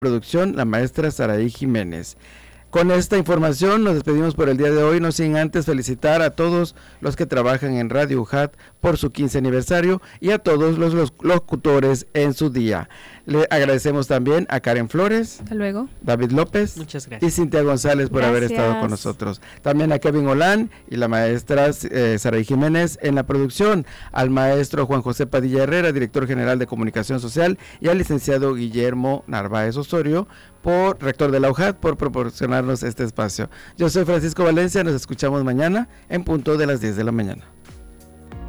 producción, la maestra Saraí Jiménez. Con esta información nos despedimos por el día de hoy, no sin antes felicitar a todos los que trabajan en Radio UJAT por su 15 aniversario y a todos los locutores en su día. Le agradecemos también a Karen Flores, hasta luego, David López, muchas gracias, y Cintia González por haber estado con nosotros. También a Kevin Olán y la maestra Saraí Jiménez en la producción, al maestro Juan José Padilla Herrera, director general de Comunicación Social, y al licenciado Guillermo Narváez Osorio, rector de la UJAT, por proporcionarnos este espacio. Yo soy Francisco Valencia, nos escuchamos mañana en punto de las 10 de la mañana.